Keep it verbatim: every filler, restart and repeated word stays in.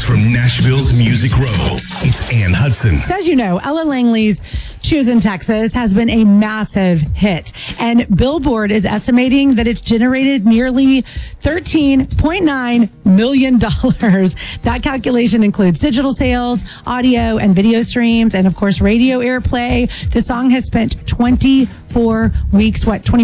from Nashville's Music Row, it's Ann Hudson. So as you know, Ella Langley's Shoes in Texas has been a massive hit, and Billboard is estimating that it's generated nearly thirteen point nine million dollars. That calculation includes digital sales, audio and video streams, and of course radio airplay. The song has spent twenty-four weeks, what, twenty